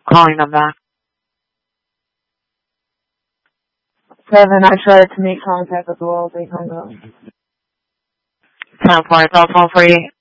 Calling them back. 7, I tried to make contact with the wall. They hung up. 10-4, cell phone free.